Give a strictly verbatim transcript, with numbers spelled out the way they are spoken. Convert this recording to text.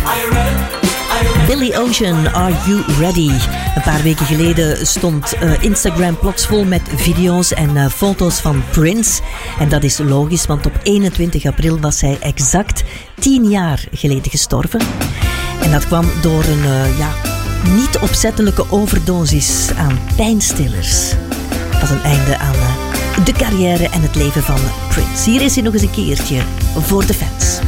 Billy Ocean, Are You Ready? Een paar weken geleden stond uh, Instagram plots vol met video's en uh, foto's van Prince. En dat is logisch, want op eenentwintig april was hij exact tien jaar geleden gestorven. En dat kwam door een uh, ja, niet opzettelijke overdosis aan pijnstillers. Dat was een einde aan uh, de carrière en het leven van Prince. Hier is hij nog eens een keertje voor de fans.